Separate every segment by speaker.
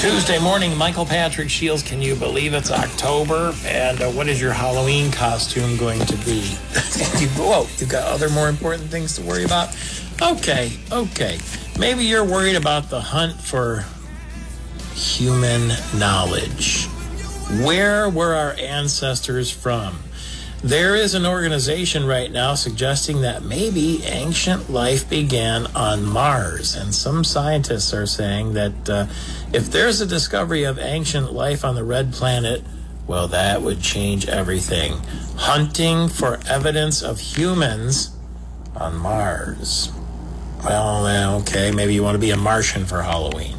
Speaker 1: Tuesday morning, Michael Patrick Shields. Can you believe it's October? And what is your Halloween costume going to be? You've got other more important things to worry about? Okay. Maybe you're worried about the hunt for human knowledge. Where were our ancestors from? There is an organization right now suggesting that maybe ancient life began on Mars. And some scientists are saying that if there's a discovery of ancient life on the red planet, well, that would change everything. Hunting for evidence of humans on Mars. Well, okay, maybe you want to be a Martian for Halloween.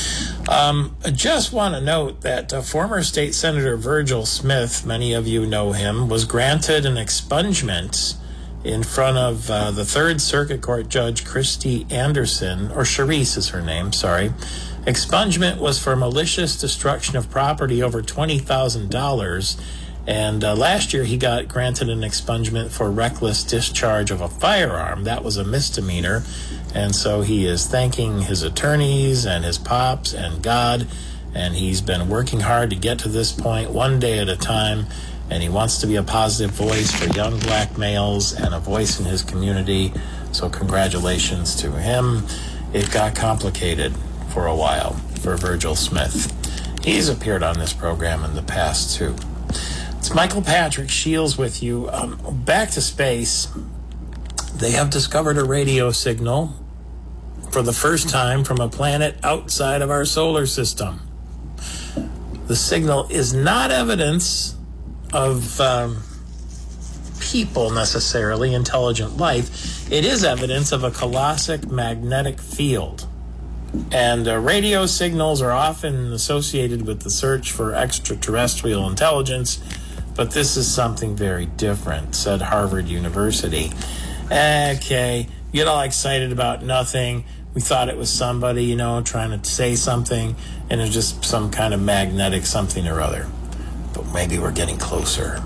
Speaker 1: I just want to note that former State Senator Virgil Smith, many of you know him, was granted an expungement in front of the Third Circuit Court Judge Christy Anderson, or Charisse is her name, sorry. Expungement was for malicious destruction of property over $20,000. And last year he got granted an expungement for reckless discharge of a firearm. That was a misdemeanor. And so he is thanking his attorneys and his pops and God. And he's been working hard to get to this point one day at a time. And he wants to be a positive voice for young black males and a voice in his community. So congratulations to him. It got complicated for a while for Virgil Smith. He's appeared on this program in the past too. It's Michael Patrick Shields with you. Back to space. They have discovered a radio signal for the first time from a planet outside of our solar system. The signal is not evidence of people necessarily, intelligent life. It is evidence of a colossal magnetic field. And radio signals are often associated with the search for extraterrestrial intelligence, but this is something very different, said Harvard University. Okay, you get all excited about nothing. We thought it was somebody, trying to say something, and it's just some kind of magnetic something or other. But maybe we're getting closer.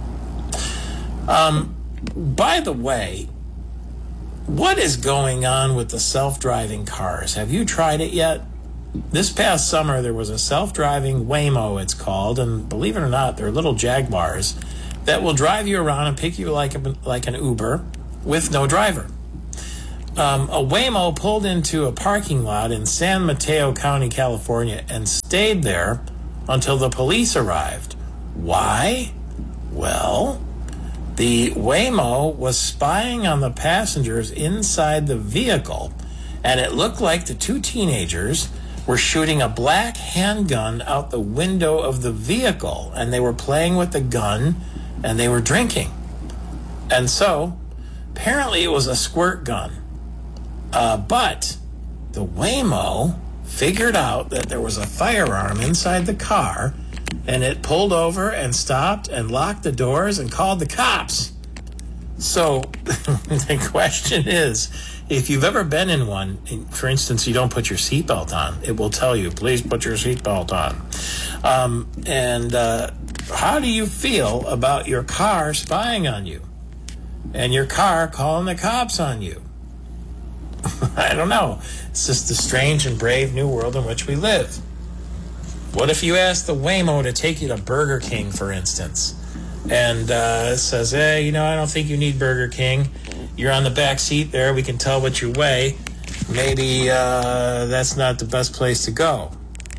Speaker 1: By the way, what is going on with the self-driving cars? Have you tried it yet? This past summer, there was a self-driving Waymo, it's called, and believe it or not, they're little Jaguars that will drive you around and pick you like an Uber with no driver. A Waymo pulled into a parking lot in San Mateo County, California, and stayed there until the police arrived. Why? Well, the Waymo was spying on the passengers inside the vehicle, and it looked like the two teenagers were shooting a black handgun out the window of the vehicle, and they were playing with the gun, and they were drinking. And so, apparently it was a squirt gun. But the Waymo figured out that there was a firearm inside the car, and it pulled over and stopped and locked the doors and called the cops. So the question is, if you've ever been in one, for instance, you don't put your seatbelt on, it will tell you, please put your seatbelt on. How do you feel about your car spying on you and your car calling the cops on you? I don't know. It's just the strange and brave new world in which we live. What if you asked the Waymo to take you to Burger King, for instance, and it says, hey, I don't think you need Burger King. You're on the back seat there. We can tell what you weigh. Maybe that's not the best place to go.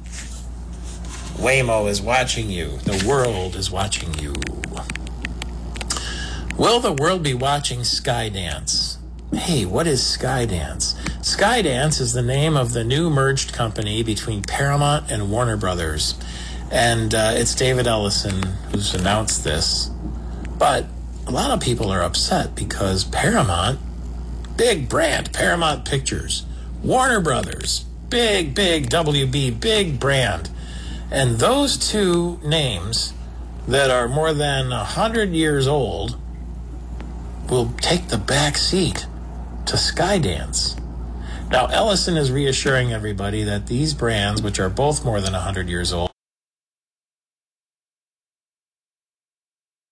Speaker 1: Waymo is watching you. The world is watching you. Will the world be watching Skydance? Hey, what is Skydance? Skydance is the name of the new merged company between Paramount and Warner Brothers. And it's David Ellison who's announced this. But a lot of people are upset because Paramount, big brand, Paramount Pictures, Warner Brothers, big WB, big brand. And those two names that are more than 100 years old will take the back seat to Skydance. Now, Ellison is reassuring everybody that these brands, which are both more than 100 years old,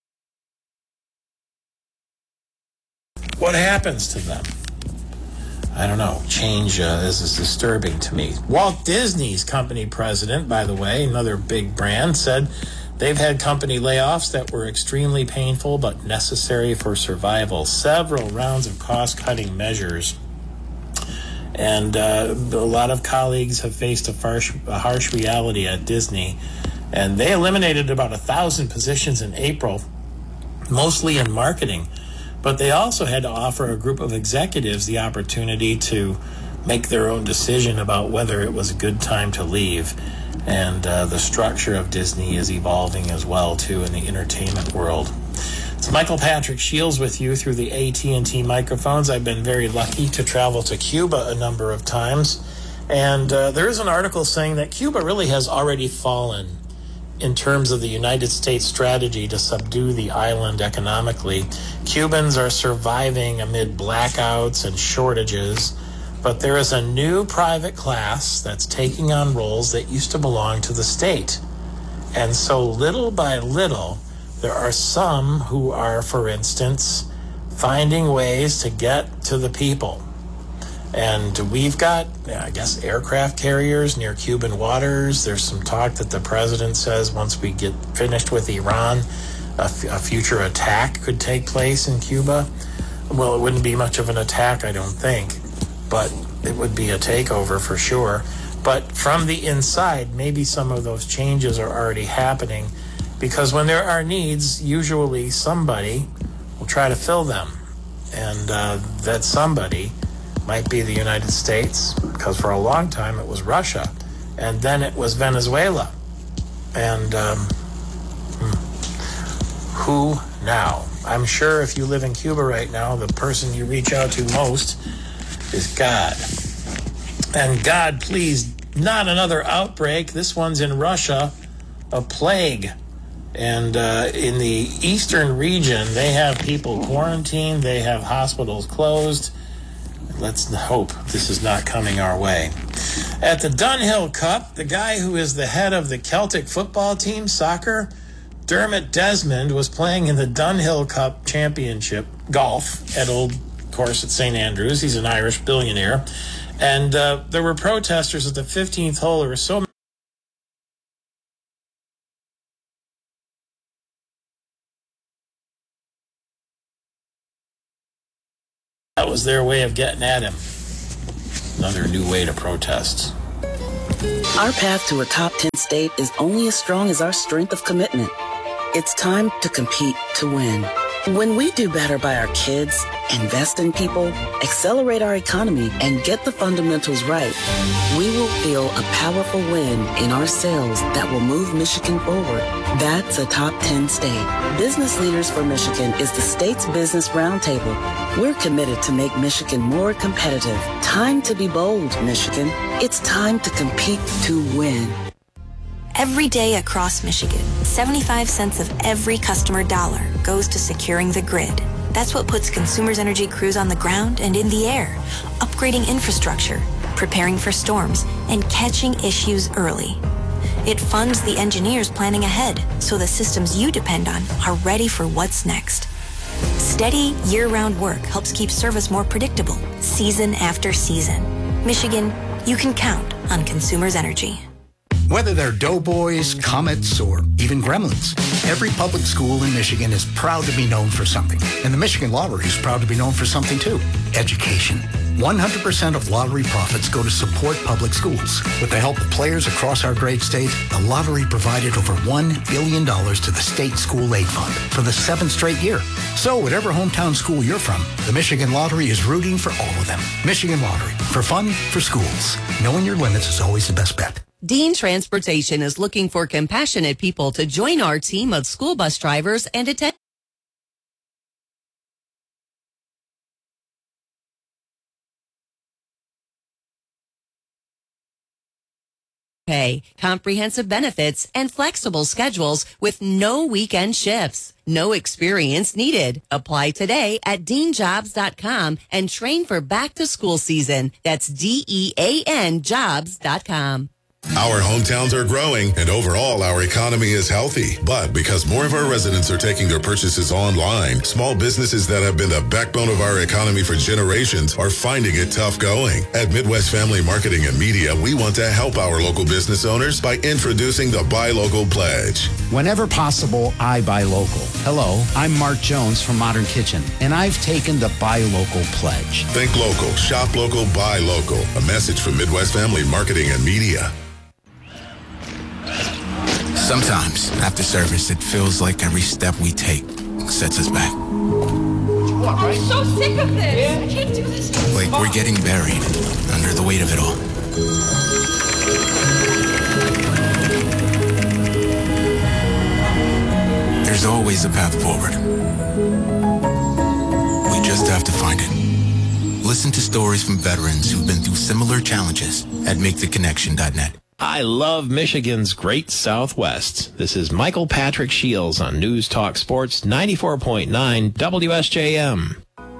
Speaker 1: what happens to them? I don't know, change is disturbing to me. Walt Disney's company president, by the way, another big brand, said they've had company layoffs that were extremely painful but necessary for survival. Several rounds of cost-cutting measures. And a lot of colleagues have faced a harsh reality at Disney. And they eliminated about 1,000 positions in April, mostly in marketing. But they also had to offer a group of executives the opportunity to make their own decision about whether it was a good time to leave. And the structure of Disney is evolving as well, too, in the entertainment world. It's Michael Patrick Shields with you through the AT&T microphones. I've been very lucky to travel to Cuba a number of times. And there is an article saying that Cuba really has already fallen in terms of the United States strategy to subdue the island economically. Cubans are surviving amid blackouts and shortages, but there is a new private class that's taking on roles that used to belong to the state. And so little by little, there are some who are, for instance, finding ways to get to the people. And we've got, I guess, aircraft carriers near Cuban waters. There's some talk that the president says once we get finished with Iran, a future attack could take place in Cuba. Well, it wouldn't be much of an attack, I don't think, but it would be a takeover for sure. But from the inside, maybe some of those changes are already happening, because when there are needs, usually somebody will try to fill them. And that somebody might be the United States, because for a long time it was Russia, and then it was Venezuela. And who now? I'm sure if you live in Cuba right now, the person you reach out to most is God. And God, please, not another outbreak. This one's in Russia, a plague. And in the eastern region, they have people quarantined, they have hospitals closed. Let's hope this is not coming our way. At the Dunhill Cup, the guy who is the head of the Celtic football team, soccer, Dermot Desmond, was playing in the Dunhill Cup Championship golf at Old Course at St. Andrews. He's an Irish billionaire. And there were protesters at the 15th hole. There were so many. That was their way of getting at him. Another new way to protest.
Speaker 2: Our path to a top 10 state is only as strong as our strength of commitment. It's time to compete to win. When we do better by our kids, invest in people, accelerate our economy, and get the fundamentals right, we will feel a powerful win in our sales that will move Michigan forward. That's a top 10 state. Business Leaders for Michigan is the state's business roundtable. We're committed to make Michigan more competitive. Time to be bold, Michigan. It's time to compete to win.
Speaker 3: Every day across Michigan, 75 cents of every customer dollar goes to securing the grid. That's what puts Consumers Energy crews on the ground and in the air, upgrading infrastructure, preparing for storms, and catching issues early. It funds the engineers planning ahead so the systems you depend on are ready for what's next. Steady, year-round work helps keep service more predictable, season after season. Michigan, you can count on Consumers Energy.
Speaker 4: Whether they're Doughboys, Comets, or even Gremlins, every public school in Michigan is proud to be known for something. And the Michigan Lottery is proud to be known for something too: education. 100% of lottery profits go to support public schools. With the help of players across our great state, the lottery provided over $1 billion to the State School Aid Fund for the 7th straight year. So whatever hometown school you're from, the Michigan Lottery is rooting for all of them. Michigan Lottery, for fun, for schools. Knowing your limits is always the best bet.
Speaker 5: Dean Transportation is looking for compassionate people to join our team of school bus drivers and attend. Pay, comprehensive benefits, and flexible schedules with no weekend shifts. No experience needed. Apply today at deanjobs.com and train for back to school season. That's DEAN jobs.com.
Speaker 6: Our hometowns are growing, and overall, our economy is healthy. But because more of our residents are taking their purchases online, small businesses that have been the backbone of our economy for generations are finding it tough going. At Midwest Family Marketing and Media, we want to help our local business owners by introducing the Buy Local Pledge.
Speaker 7: Whenever possible, I buy local. Hello, I'm Mark Jones from Modern Kitchen, and I've taken the Buy Local Pledge.
Speaker 6: Think local, shop local, buy local. A message from Midwest Family Marketing and Media.
Speaker 8: Sometimes, after service, it feels like every step we take sets us back.
Speaker 9: I'm so sick of this. I can't do this anymore.
Speaker 8: Like we're getting buried under the weight of it all. There's always a path forward. We just have to find it. Listen to stories from veterans who've been through similar challenges at MakeTheConnection.net.
Speaker 10: I love Michigan's Great Southwest. This is Michael Patrick Shields on News Talk Sports 94.9 WSJM.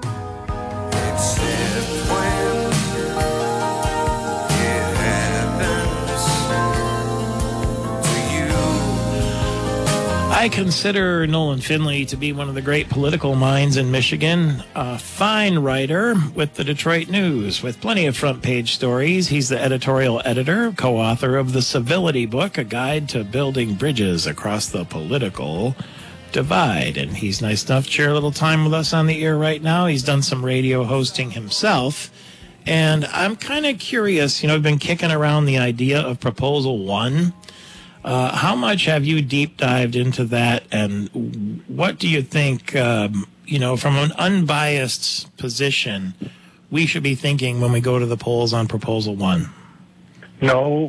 Speaker 1: I consider Nolan Finley to be one of the great political minds in Michigan, a fine writer with the Detroit News, with plenty of front-page stories. He's the editorial editor, co-author of the Civility Book, a guide to building bridges across the political divide. And he's nice enough to share a little time with us on the air right now. He's done some radio hosting himself. And I'm kind of curious, I've been kicking around the idea of Proposal 1. How much have you deep dived into that, and what do you think, from an unbiased position, we should be thinking when we go to the polls on Proposal 1?
Speaker 11: No.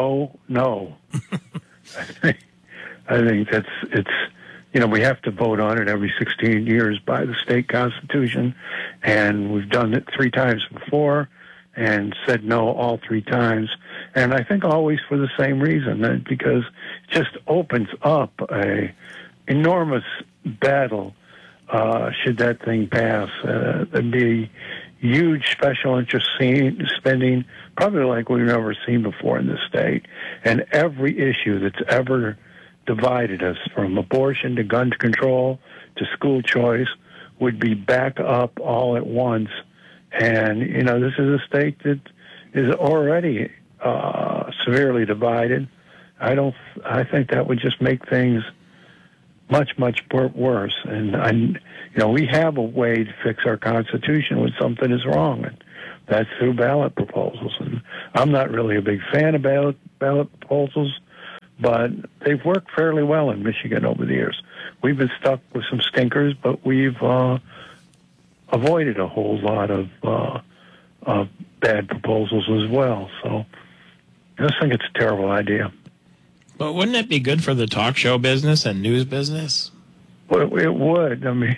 Speaker 11: I think we have to vote on it every 16 years by the state constitution, and we've done it 3 times before and said no all 3 times. And I think always for the same reason, because it just opens up a enormous battle should that thing pass. There'd be huge special interest spending, probably like we've never seen before in this state. And every issue that's ever divided us, from abortion to gun control to school choice, would be back up all at once. And, this is a state that is already severely divided. I think that would just make things much, much worse. And we have a way to fix our Constitution when something is wrong, and that's through ballot proposals. And I'm not really a big fan of ballot proposals, but they've worked fairly well in Michigan over the years. We've been stuck with some stinkers, but we've avoided a whole lot of bad proposals as well. So I just think it's a terrible idea.
Speaker 1: But wouldn't it be good for the talk show business and news business?
Speaker 11: Well, it would. I mean,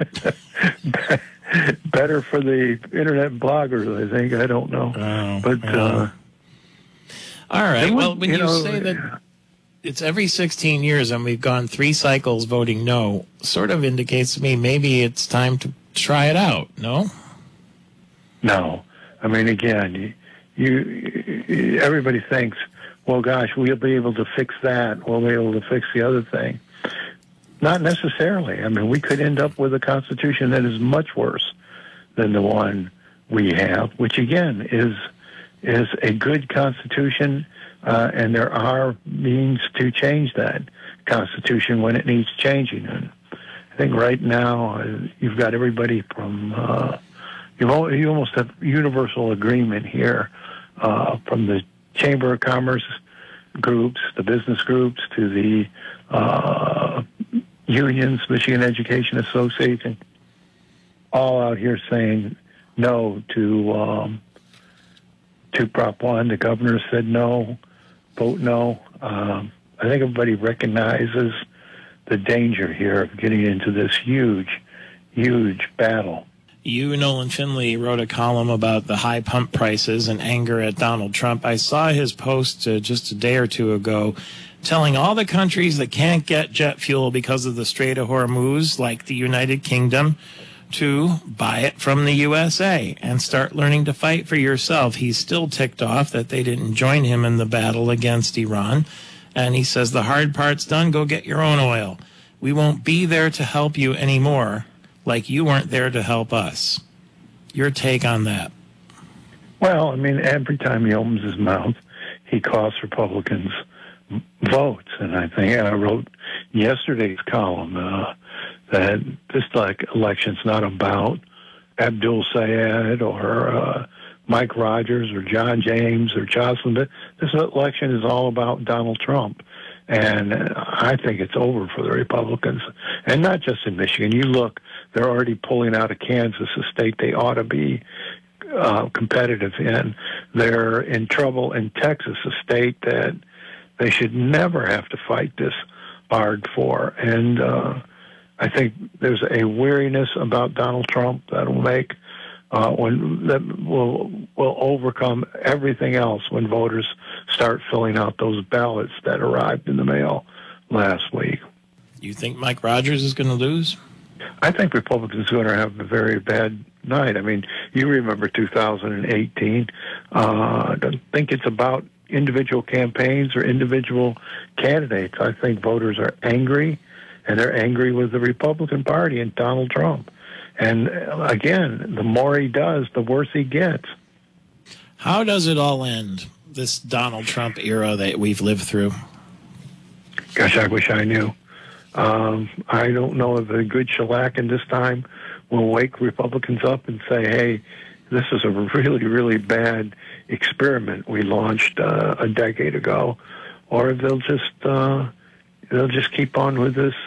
Speaker 11: better for the internet bloggers, I think. I don't know.
Speaker 1: All right. Well, when you say that it's every 16 years and we've gone 3 cycles voting no, sort of indicates to me maybe it's time to try it out, no?
Speaker 11: No. I mean, again, everybody thinks, well, gosh, we'll be able to fix that. We'll be able to fix the other thing. Not necessarily. I mean, we could end up with a Constitution that is much worse than the one we have, which, again, is a good Constitution, and there are means to change that Constitution when it needs changing. And I think right now you've got everybody from you almost have universal agreement here, from the Chamber of Commerce groups, the business groups, to the unions, Michigan Education Association, all out here saying no to Prop 1. The governor said no, vote no. I think everybody recognizes the danger here of getting into this huge, huge battle.
Speaker 1: You, Nolan Finley, wrote a column about the high pump prices and anger at Donald Trump. I saw his post just a day or two ago telling all the countries that can't get jet fuel because of the Strait of Hormuz, like the United Kingdom, to buy it from the USA and start learning to fight for yourself. He's still ticked off that they didn't join him in the battle against Iran. And he says, the hard part's done. Go get your own oil. We won't be there to help you anymore, like you weren't there to help us. Your take on that?
Speaker 11: Well, I mean, every time he opens his mouth, he costs Republicans votes. And I think I wrote yesterday's column that this election's not about Abdul Sayed or Mike Rogers or John James or Jocelyn. This election is all about Donald Trump. And I think it's over for the Republicans. And not just in Michigan. You look, they're already pulling out of Kansas, a state they ought to be competitive in. They're in trouble in Texas, a state that they should never have to fight this hard for. And I think there's a weariness about Donald Trump that'll make that will overcome everything else when voters start filling out those ballots that arrived in the mail last week.
Speaker 1: You think Mike Rogers is going to lose?
Speaker 11: I think Republicans are going to have a very bad night. I mean, you remember 2018. I don't think it's about individual campaigns or individual candidates. I think voters are angry, and they're angry with the Republican Party and Donald Trump. And again, the more he does, the worse he gets.
Speaker 1: How does it all end, this Donald Trump era that we've lived through?
Speaker 11: Gosh, I wish I knew. I don't know if a good shellacking this time will wake Republicans up and say, hey, this is a really, really bad experiment we launched a decade ago, or if they'll just keep on with this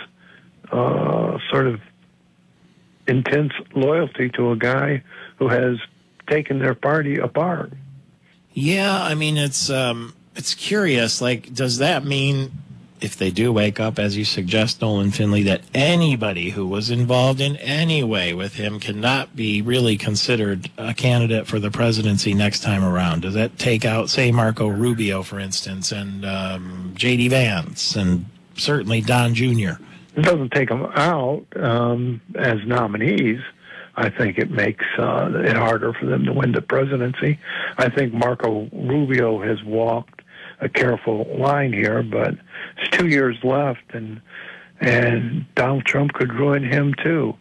Speaker 11: sort of intense loyalty to a guy who has taken their party apart.
Speaker 1: Yeah, I mean, it's curious. Like, does that mean, if they do wake up, as you suggest, Nolan Finley, that anybody who was involved in any way with him cannot be really considered a candidate for the presidency next time around? Does that take out, say, Marco Rubio, for instance, and J.D. Vance, and certainly Don Jr.?
Speaker 11: It doesn't take them out as nominees. I think it makes it harder for them to win the presidency. I think Marco Rubio has walked a careful line here, but there's 2 years left, and Donald Trump could ruin him too.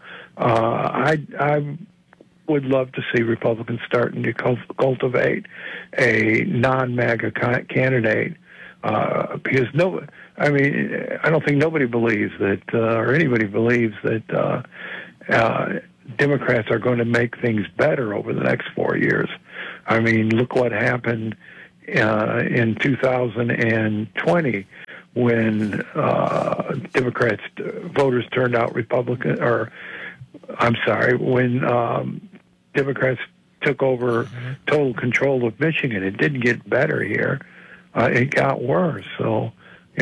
Speaker 11: I would love to see Republicans starting to cultivate a non-MAGA candidate because I don't think nobody believes that, or anybody believes that Democrats are going to make things better over the next 4 years. I mean, look what happened in 2020 when Democrats voters turned out Republican, when Democrats took over total control of Michigan. It didn't get better here. It got worse. So,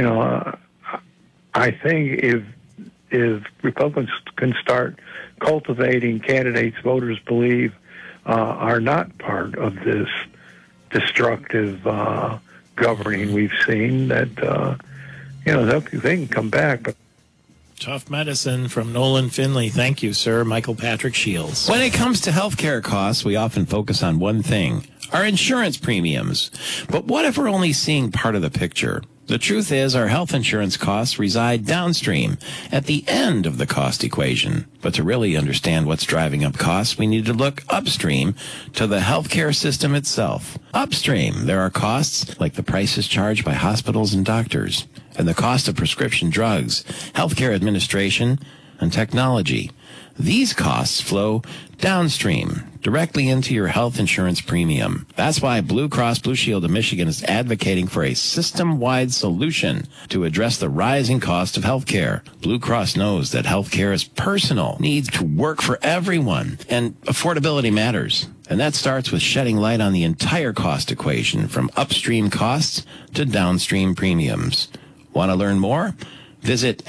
Speaker 11: I think if Republicans can start cultivating candidates voters believe are not part of this destructive governing we've seen, that they can come back. But
Speaker 1: tough medicine from Nolan Finley. Thank you, sir. Michael Patrick Shields. When it comes to healthcare costs, we often focus on one thing: our insurance premiums. But what if we're only seeing part of the picture? The truth is, our health insurance costs reside downstream, at the end of the cost equation. But to really understand what's driving up costs, we need to look upstream to the healthcare system itself. Upstream, there are costs like the prices charged by hospitals and doctors, and the cost of prescription drugs, healthcare administration, and technology. These costs flow downstream, directly into your health insurance premium. That's why Blue Cross Blue Shield of Michigan is advocating for a system-wide solution to address the rising cost of health care. Blue Cross knows that health care is personal, needs to work for everyone, and affordability matters. And that starts with shedding light on the entire cost equation, from upstream costs to downstream premiums. Want to learn more? Visit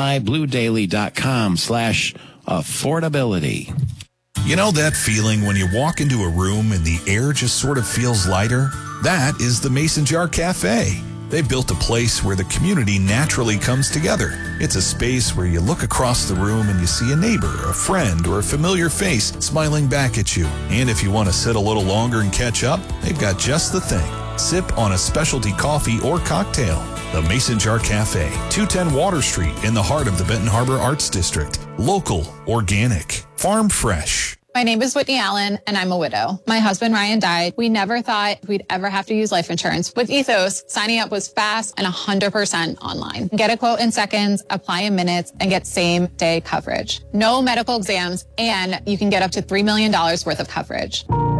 Speaker 1: mibluedaily.com/affordability.
Speaker 12: You know that feeling when you walk into a room and the air just sort of feels lighter? That is the Mason Jar Cafe. They built a place where the community naturally comes together. It's a space where you look across the room and you see a neighbor, a friend, or a familiar face smiling back at you. And if you want to sit a little longer and catch up, they've got just the thing. Sip on a specialty coffee or cocktail. The Mason Jar Cafe, 210 Water Street in the heart of the Benton Harbor Arts District. Local, organic, farm fresh.
Speaker 13: My name is Whitney Allen, and I'm a widow. My husband, Ryan, died. We never thought we'd ever have to use life insurance. With Ethos, signing up was fast and 100% online. Get a quote in seconds, apply in minutes, and get same-day coverage. No medical exams, and you can get up to $3 million worth of coverage.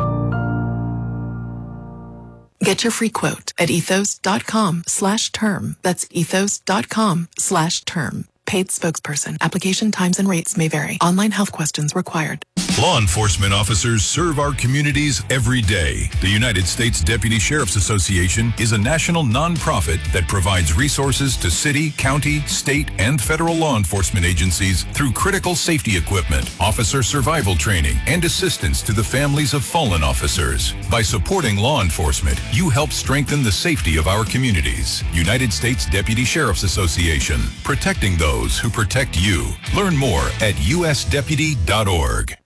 Speaker 14: Get your free quote at ethos.com/term. That's ethos.com/term. Paid spokesperson. Application times and rates may vary. Online health questions required.
Speaker 15: Law enforcement officers serve our communities every day. The United States Deputy Sheriff's Association is a national nonprofit that provides resources to city, county, state, and federal law enforcement agencies through critical safety equipment, officer survival training, and assistance to the families of fallen officers. By supporting law enforcement, you help strengthen the safety of our communities. United States Deputy Sheriff's Association, protecting those who protect you. Learn more at usdeputy.org.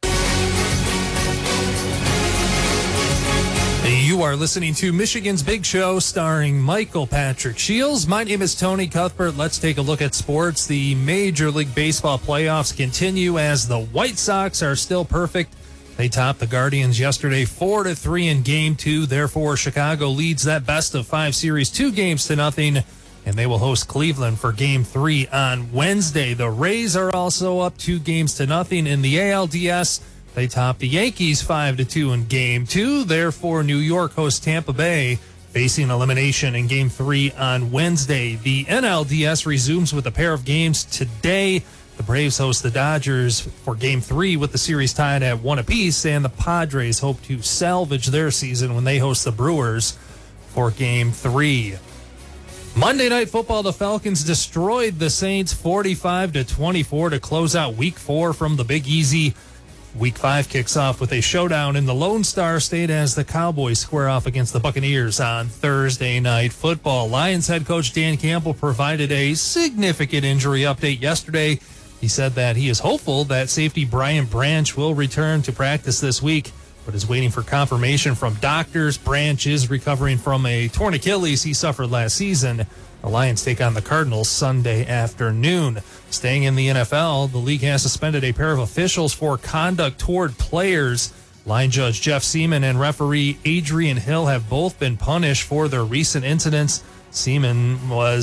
Speaker 16: You are listening to Michigan's Big Show starring Michael Patrick Shields. My name is Tony Cuthbert. Let's take a look at sports. The Major League Baseball playoffs continue as the White Sox are still perfect. They topped the Guardians yesterday 4-3 in Game 2. Therefore, Chicago leads that best-of-5 series 2-0, and they will host Cleveland for Game 3 on Wednesday. The Rays are also up 2-0 in the ALDS. They topped the Yankees 5-2 in Game 2. Therefore, New York hosts Tampa Bay, facing elimination in Game 3 on Wednesday. The NLDS resumes with a pair of games today. The Braves host the Dodgers for Game 3 with the series tied at 1 apiece, and the Padres hope to salvage their season when they host the Brewers for Game 3. Monday Night Football, the Falcons destroyed the Saints 45-24 to close out Week 4 from the Big Easy. Week 5 kicks off with a showdown in the Lone Star State as the Cowboys square off against the Buccaneers on Thursday Night Football. Lions head coach Dan Campbell provided a significant injury update yesterday. He said that he is hopeful that safety Brian Branch will return to practice this week, but is waiting for confirmation from doctors. Branch is recovering from a torn Achilles he suffered last season. The Lions take on the Cardinals Sunday afternoon. Staying in the NFL, the league has suspended a pair of officials for conduct toward players. Line judge Jeff Seaman and referee Adrian Hill have both been punished for their recent incidents. Seaman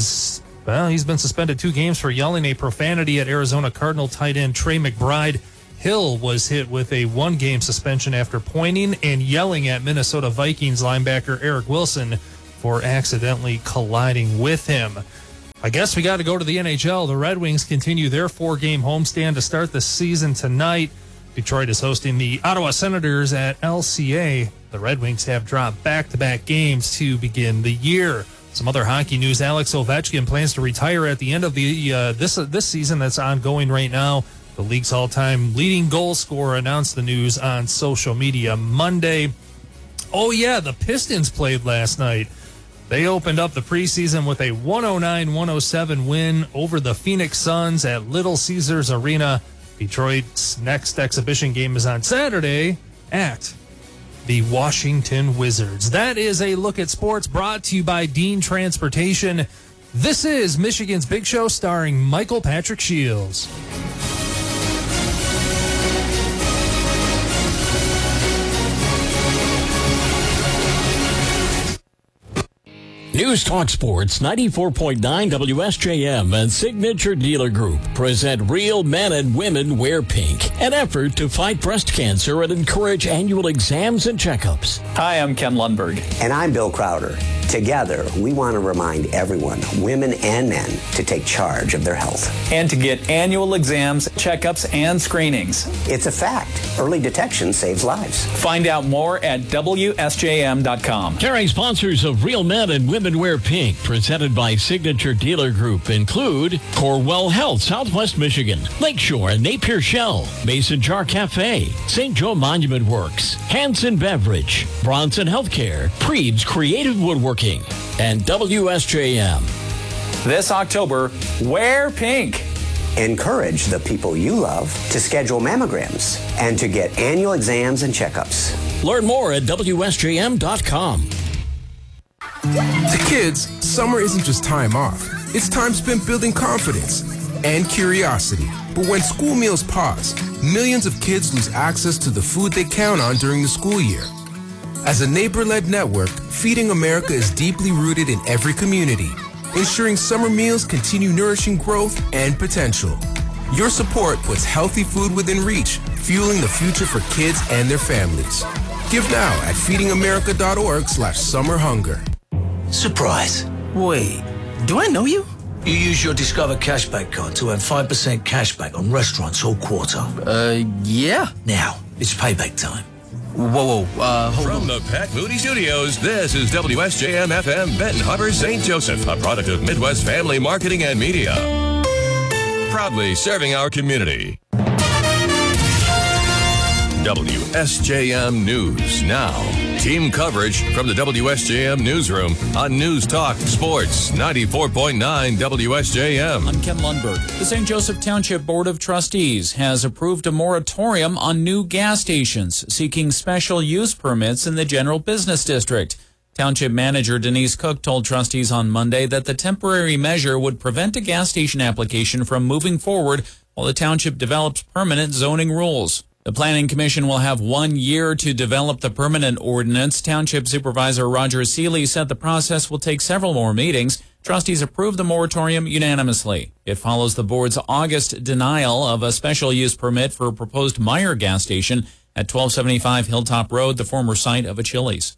Speaker 16: he's been suspended 2 games for yelling a profanity at Arizona Cardinal tight end Trey McBride. Hill was hit with a 1-game suspension after pointing and yelling at Minnesota Vikings linebacker Eric Wilson for accidentally colliding with him. I guess we got to go to the NHL. The Red Wings continue their 4-game homestand to start the season tonight. Detroit is hosting the Ottawa Senators at LCA. The Red Wings have dropped back-to-back games to begin the year. Some other hockey news: Alex Ovechkin plans to retire at the end of the this season that's ongoing right now. The league's all-time leading goal scorer announced the news on social media Monday. Oh yeah, the Pistons played last night. They opened up the preseason with a 109-107 win over the Phoenix Suns at Little Caesars Arena. Detroit's next exhibition game is on Saturday at the Washington Wizards. That is a look at sports brought to you by Dean Transportation. This is Michigan's Big Show starring Michael Patrick Shields.
Speaker 17: News Talk Sports 94.9 WSJM and Signature Dealer Group present Real Men and Women Wear Pink, an effort to fight breast cancer and encourage annual exams and checkups.
Speaker 18: Hi, I'm Ken Lundberg.
Speaker 19: And I'm Bill Crowder. Together, we want to remind everyone, women and men, to take charge of their health.
Speaker 18: And to get annual exams, checkups, and screenings.
Speaker 19: It's a fact. Early detection saves lives.
Speaker 18: Find out more at WSJM.com.
Speaker 17: Carrying sponsors of Real Men and Women Women Wear Pink, presented by Signature Dealer Group, include Corewell Health, Southwest Michigan, Lakeshore and Napier Shell, Mason Jar Cafe, St. Joe Monument Works, Hanson Beverage, Bronson Healthcare, Preeb's Creative Woodworking, and WSJM.
Speaker 18: This October, wear pink.
Speaker 19: Encourage the people you love to schedule mammograms and to get annual exams and checkups.
Speaker 17: Learn more at WSJM.com.
Speaker 20: To kids, summer isn't just time off. It's time spent building confidence and curiosity. But when school meals pause, millions of kids lose access to the food they count on during the school year. As a neighbor-led network, Feeding America is deeply rooted in every community, ensuring summer meals continue nourishing growth and potential. Your support puts healthy food within reach, fueling the future for kids and their families. Give now at feedingamerica.org/summerhunger.
Speaker 21: Surprise. Wait, do I know you? You use your Discover Cashback card to earn 5% cashback on restaurants all quarter.
Speaker 20: Yeah.
Speaker 21: Now, it's payback time.
Speaker 20: Whoa, hold
Speaker 22: From
Speaker 20: on.
Speaker 22: the Pat Moody Studios, this is WSJM FM Benton Harbor, St. Joseph, a product of Midwest Family Marketing and Media. Proudly serving our community. WSJM News Now. Team coverage from the WSJM Newsroom on News Talk Sports 94.9 WSJM.
Speaker 23: I'm Ken Lundberg. The St. Joseph Township Board of Trustees has approved a moratorium on new gas stations, seeking special use permits in the general business district. Township Manager Denise Cook told trustees on Monday that the temporary measure would prevent a gas station application from moving forward while the township develops permanent zoning rules. The Planning Commission will have 1 year to develop the permanent ordinance. Township Supervisor Roger Seeley said the process will take several more meetings. Trustees approved the moratorium unanimously. It follows the board's August denial of a special use permit for a proposed Meyer gas station at 1275 Hilltop Road, the former site of a Chili's.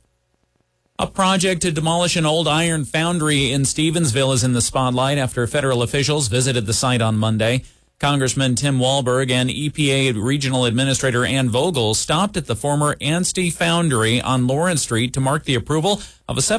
Speaker 23: A project to demolish an old iron foundry in Stevensville is in the spotlight after federal officials visited the site on Monday. Congressman Tim Walberg and EPA Regional Administrator Ann Vogel stopped at the former Anstey Foundry on Lawrence Street to mark the approval of a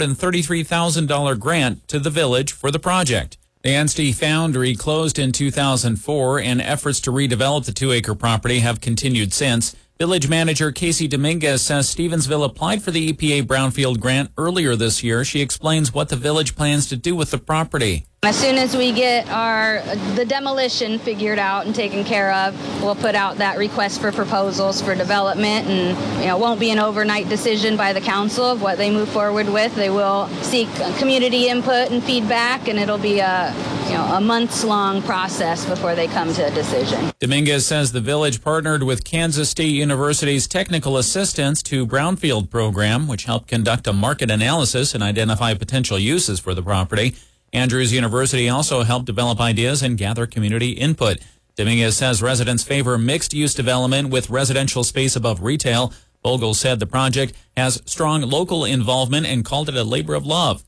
Speaker 23: $733,000 grant to the village for the project. The Anstey Foundry closed in 2004, and efforts to redevelop the 2-acre property have continued since. Village Manager Casey Dominguez says Stevensville applied for the EPA Brownfield grant earlier this year. She explains what the village plans to do with the property.
Speaker 24: As soon as we get the demolition figured out and taken care of, we'll put out that request for proposals for development, and it won't be an overnight decision by the council of what they move forward with. They will seek community input and feedback, and it'll be a months-long process before they come to a decision.
Speaker 23: Dominguez says the village partnered with Kansas State University's Technical Assistance to Brownfield program, which helped conduct a market analysis and identify potential uses for the property. Andrews University also helped develop ideas and gather community input. Dominguez says residents favor mixed-use development with residential space above retail. Vogel said the project has strong local involvement and called it a labor of love.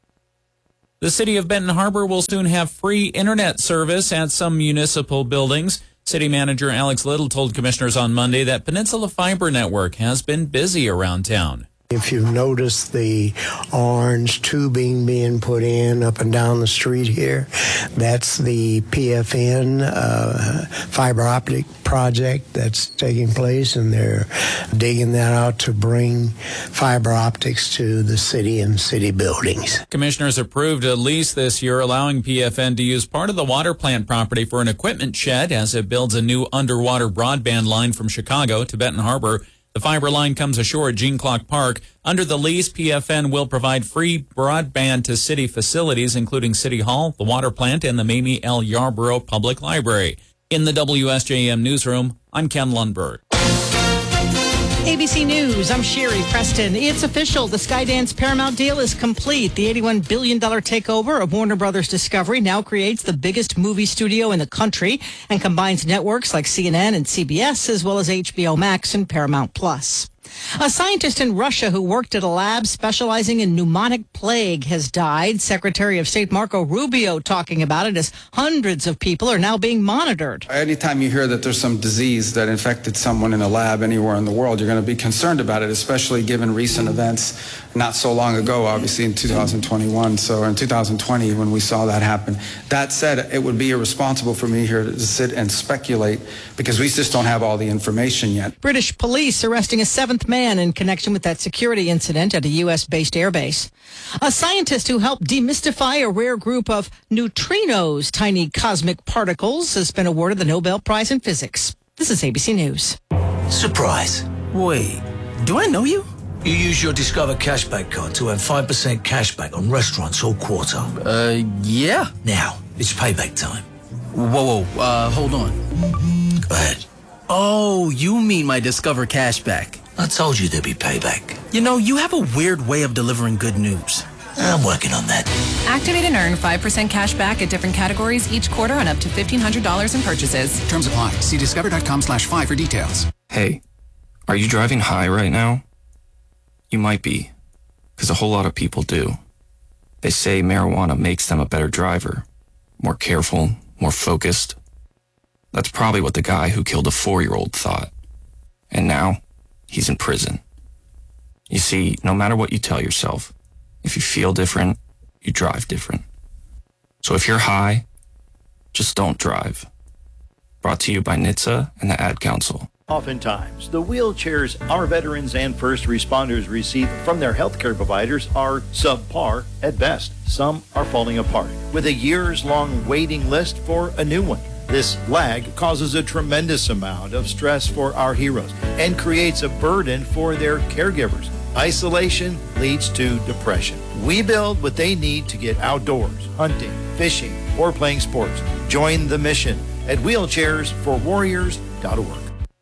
Speaker 23: The city of Benton Harbor will soon have free internet service at some municipal buildings. City Manager Alex Little told commissioners on Monday that Peninsula Fiber Network has been busy around town.
Speaker 25: If you've noticed the orange tubing being put in up and down the street here, that's the PFN fiber optic project that's taking place, and they're digging that out to bring fiber optics to the city and city buildings.
Speaker 23: Commissioners approved a lease this year allowing PFN to use part of the water plant property for an equipment shed as it builds a new underwater broadband line from Chicago to Benton Harbor. The fiber line comes ashore at Gene Clock Park. Under the lease, PFN will provide free broadband to city facilities, including City Hall, the water plant, and the Mamie L. Yarborough Public Library. In the WSJM Newsroom, I'm Ken Lundberg.
Speaker 26: ABC News, I'm Sherry Preston. It's official. The Skydance Paramount deal is complete. The $81 billion takeover of Warner Brothers Discovery now creates the biggest movie studio in the country and combines networks like CNN and CBS, as well as HBO Max and Paramount Plus. A scientist in Russia who worked at a lab specializing in pneumonic plague has died. Secretary of State Marco Rubio talking about it as hundreds of people are now being monitored.
Speaker 2: Anytime you hear that there's some disease that infected someone in a lab anywhere in the world, you're going to be concerned about it, especially given recent events not so long ago, obviously in 2021. So in 2020, when we saw that happen. That said, it would be irresponsible for me here to sit and speculate because we just don't have all the information yet.
Speaker 26: British police arresting a seventh man in connection with that security incident at a U.S.-based airbase. A scientist who helped demystify a rare group of neutrinos, tiny cosmic particles, has been awarded the Nobel Prize in Physics. This is ABC News.
Speaker 21: Surprise. Wait, do I know you? You use your Discover cashback card to earn 5% cashback on restaurants all quarter. Yeah. Now, it's payback time.
Speaker 3: Whoa, hold on.
Speaker 21: Go ahead.
Speaker 3: Oh, you mean my Discover cashback.
Speaker 21: I told you there'd be payback.
Speaker 3: You know, you have a weird way of delivering good news.
Speaker 21: I'm working on that.
Speaker 4: Activate and earn 5% cash back at different categories each quarter on up to $1,500 in purchases.
Speaker 5: Terms apply. See discover.com/5 for details.
Speaker 6: Hey, are you driving high right now? You might be, because a whole lot of people do. They say marijuana makes them a better driver, more careful, more focused. That's probably what the guy who killed a 4-year-old thought. And now, he's in prison. You see, no matter what you tell yourself, if you feel different, you drive different. So if you're high, just don't drive. Brought to you by NHTSA and the Ad Council.
Speaker 7: Oftentimes, the wheelchairs our veterans and first responders receive from their healthcare providers are subpar at best. Some are falling apart, with a years-long waiting list for a new one. This lag causes a tremendous amount of stress for our heroes and creates a burden for their caregivers. Isolation leads to depression. We build what they need to get outdoors, hunting, fishing, or playing sports. Join the mission at wheelchairsforwarriors.org.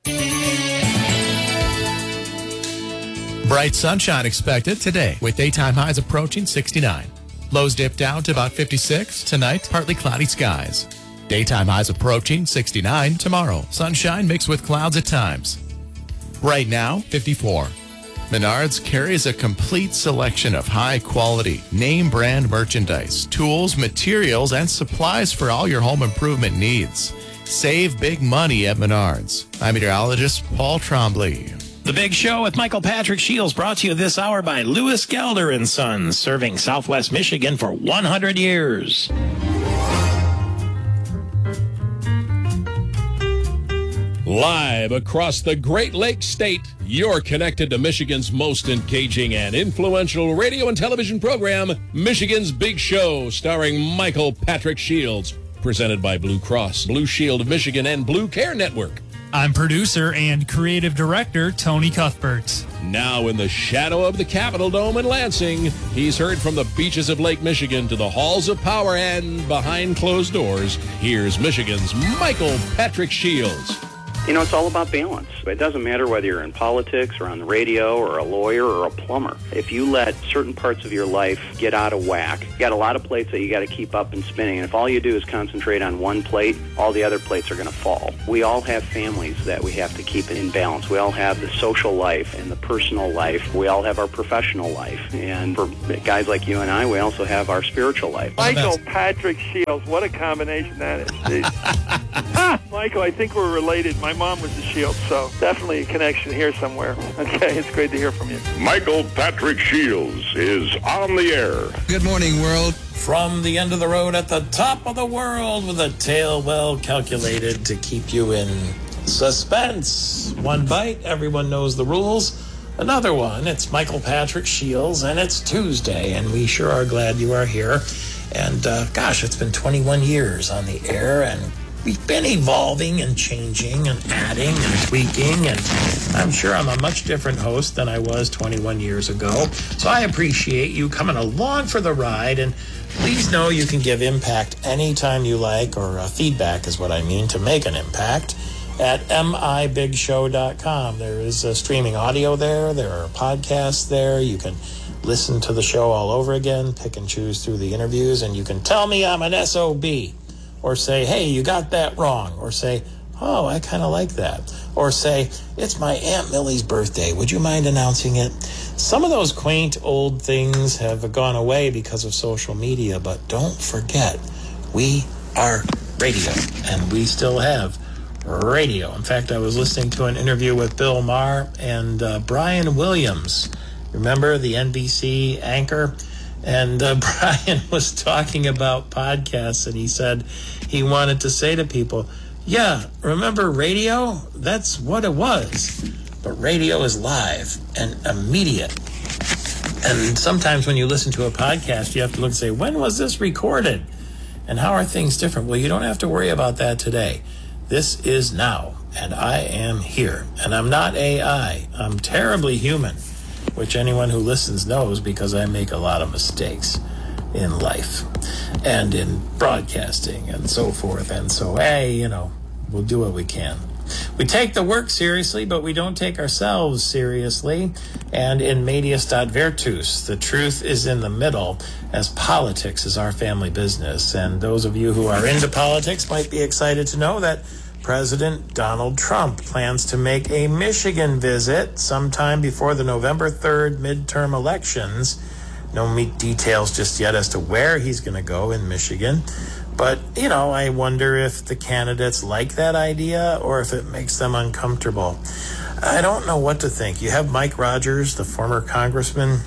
Speaker 27: Bright sunshine expected today with daytime highs approaching 69. Lows dip down to about 56. Tonight, partly cloudy skies. Daytime highs approaching 69 tomorrow. Sunshine mixed with clouds at times. Right now, 54. Menards carries a complete selection of high-quality, name-brand merchandise, tools, materials, and supplies for all your home improvement needs. Save big money at Menards. I'm meteorologist Paul Trombley.
Speaker 10: The Big Show with Michael Patrick Shields brought to you this hour by Lewis Gelder & Sons, serving Southwest Michigan for 100 years.
Speaker 28: Live across the Great Lakes State, you're connected to Michigan's most engaging and influential radio and television program, Michigan's Big Show, starring Michael Patrick Shields. Presented by Blue Cross, Blue Shield of Michigan, and Blue Care Network.
Speaker 29: I'm producer and creative director Tony Cuthbert.
Speaker 28: Now in the shadow of the Capitol Dome in Lansing, he's heard from the beaches of Lake Michigan to the halls of power and behind closed doors. Here's Michigan's Michael Patrick Shields.
Speaker 30: You know, it's all about balance. It doesn't matter whether you're in politics or on the radio or a lawyer or a plumber. If you let certain parts of your life get out of whack, you got a lot of plates that you got to keep up and spinning. And if all you do is concentrate on one plate, all the other plates are going to fall. We all have families that we have to keep in balance. We all have the social life and the personal life. We all have our professional life. And for guys like you and I, we also have our spiritual life.
Speaker 31: Michael Patrick Shields, what a combination that is. Michael, I think we're related. My mom was a Shields, so definitely a connection here somewhere. Okay, it's great to hear from you.
Speaker 32: Michael Patrick Shields is on the air.
Speaker 27: Good morning, world.
Speaker 1: From the end of the road at the top of the world with a tail well calculated to keep you in suspense. One bite, everyone knows the rules. Another one, it's Michael Patrick Shields, and it's Tuesday, and we sure are glad you are here. And gosh, it's been 21 years on the air, and we've been evolving and changing and adding and tweaking, and I'm sure I'm a much different host than I was 21 years ago. So I appreciate you coming along for the ride, and please know you can give impact anytime you like, or feedback is what I mean, to make an impact, at mibigshow.com. There is streaming audio there. There are podcasts there. You can listen to the show all over again, pick and choose through the interviews, and you can tell me I'm an SOB. Or say, hey, you got that wrong. Or say, Oh, I kind of like that. Or say, it's my Aunt Millie's birthday. Would you mind announcing it? Some of those quaint old things have gone away because of social media, but don't forget, we are radio, and we still have radio. In fact, I was listening to an interview with Bill Maher and Brian Williams. Remember the NBC anchor? And Brian was talking about podcasts, and he said he wanted to say to people, yeah, remember radio? That's what it was. But radio is live and immediate. And sometimes when you listen to a podcast, you have to look and say, when was this recorded? And how are things different? Well, you don't have to worry about that today. This is now, and I am here. And I'm not AI. I'm terribly human, which anyone who listens knows because I make a lot of mistakes in life and in broadcasting and so forth. And so, hey, we'll do what we can. We take the work seriously, but we don't take ourselves seriously. And in Medias Virtus, the truth is in the middle, as politics is our family business. And those of you who are into politics might be excited to know that President Donald Trump plans to make a Michigan visit sometime before the November 3rd midterm elections. No details just yet as to where he's going to go in Michigan. But, I wonder if the candidates like that idea or if it makes them uncomfortable. I don't know what to think. You have Mike Rogers, the former congressman.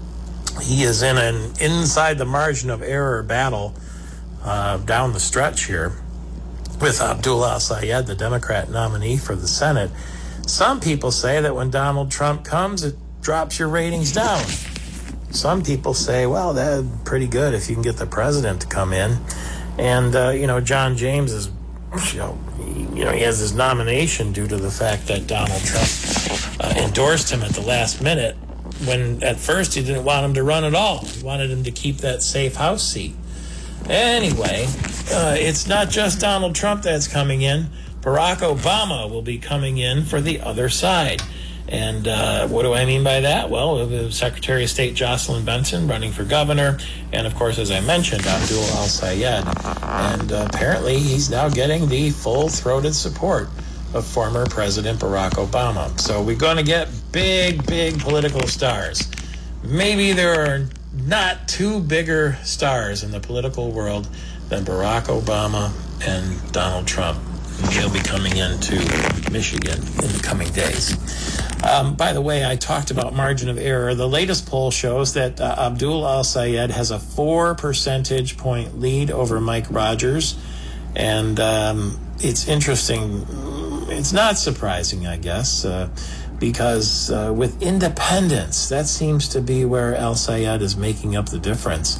Speaker 1: He is in an inside the margin of error battle down the stretch here with Abdul al-Sayed, the Democrat nominee for the Senate. Some people say that when Donald Trump comes, it drops your ratings down. Some people say, well, that's pretty good if you can get the president to come in. And, John James is, he has his nomination due to the fact that Donald Trump endorsed him at the last minute when at first he didn't want him to run at all. He wanted him to keep that safe House seat. Anyway, it's not just Donald Trump that's coming in. Barack Obama will be coming in for the other side. And what do I mean by that? Well, Secretary of State Jocelyn Benson running for governor, and of course, as I mentioned, Abdul al-Sayed. And apparently, he's now getting the full-throated support of former President Barack Obama. So we're going to get big, big political stars. Maybe there are not two bigger stars in the political world than Barack Obama and Donald Trump. He'll be coming into Michigan in the coming days. By the way, I talked about margin of error. The latest poll shows that Abdul al-Sayed has a 4 percentage point lead over Mike Rogers. And it's interesting. It's not surprising, I guess, because with independents, that seems to be where al-Sayed is making up the difference.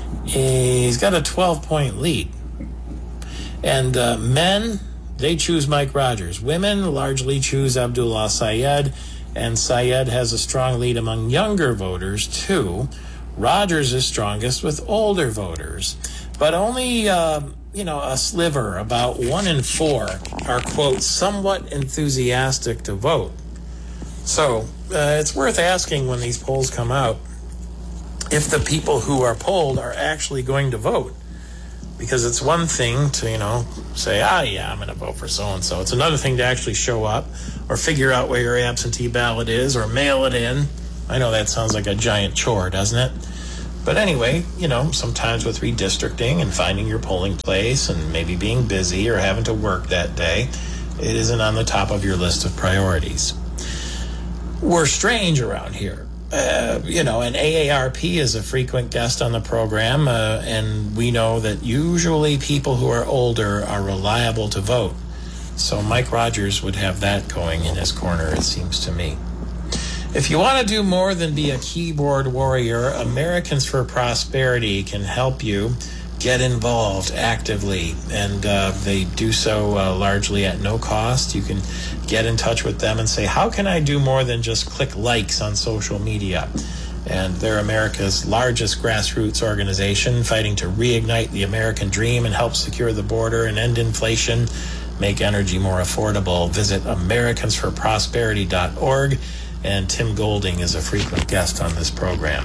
Speaker 1: He's got a 12-point lead. And men, they choose Mike Rogers. Women largely choose Abdul al-Sayed, and Sayed has a strong lead among younger voters, too. Rogers is strongest with older voters. But only, a sliver, about 1 in 4, are, quote, somewhat enthusiastic to vote. So it's worth asking when these polls come out if the people who are polled are actually going to vote. Because it's one thing to, say, I'm going to vote for so-and-so. It's another thing to actually show up or figure out where your absentee ballot is or mail it in. I know that sounds like a giant chore, doesn't it? But anyway, sometimes with redistricting and finding your polling place and maybe being busy or having to work that day, it isn't on the top of your list of priorities. We're strange around here. And AARP is a frequent guest on the program, and we know that usually people who are older are reliable to vote. So Mike Rogers would have that going in his corner, it seems to me. If you want to do more than be a keyboard warrior, Americans for Prosperity can help you get involved actively, and they do so largely at no cost. You can get in touch with them and say, how can I do more than just click likes on social media? And they're America's largest grassroots organization, fighting to reignite the American dream and help secure the border and end inflation, make energy more affordable. Visit AmericansForProsperity.org, and Tim Golding is a frequent guest on this program.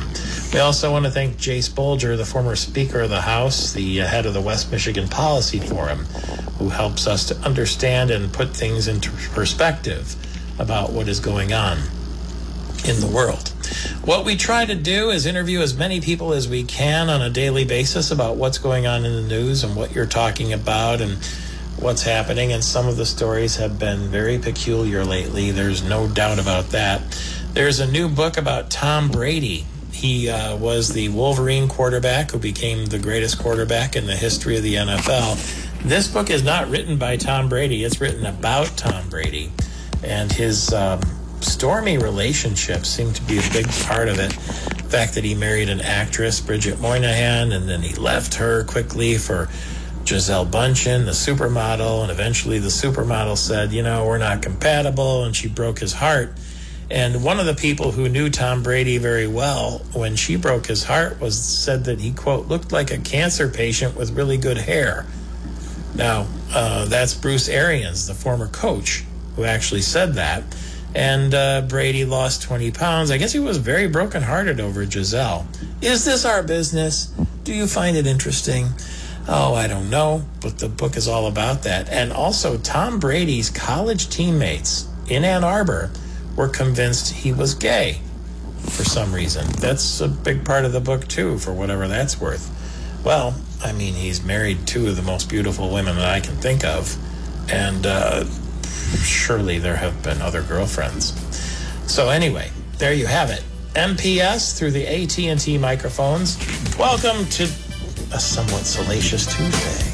Speaker 1: We also want to thank Jace Bolger, the former Speaker of the House, the head of the West Michigan Policy Forum, who helps us to understand and put things into perspective about what is going on in the world. What we try to do is interview as many people as we can on a daily basis about what's going on in the news and what you're talking about and what's happening. And some of the stories have been very peculiar lately. There's no doubt about that. There's a new book about Tom Brady. He was the Wolverine quarterback who became the greatest quarterback in the history of the NFL. This book is not written by Tom Brady. It's written about Tom Brady. And his stormy relationships seem to be a big part of it. The fact that he married an actress, Bridget Moynihan, and then he left her quickly for Gisele Bündchen, the supermodel, and eventually the supermodel said, we're not compatible, and she broke his heart. And one of the people who knew Tom Brady very well when she broke his heart said that he, quote, looked like a cancer patient with really good hair. Now, that's Bruce Arians, the former coach, who actually said that. And Brady lost 20 pounds. I guess he was very brokenhearted over Gisele. Is this our business? Do you find it interesting? Oh, I don't know, but the book is all about that. And also, Tom Brady's college teammates in Ann Arbor were convinced he was gay for some reason. That's a big part of the book, too, for whatever that's worth. Well, I mean, he's married two of the most beautiful women that I can think of. And surely there have been other girlfriends. So anyway, there you have it. MPS through the AT&T microphones. Welcome to a somewhat salacious Tuesday.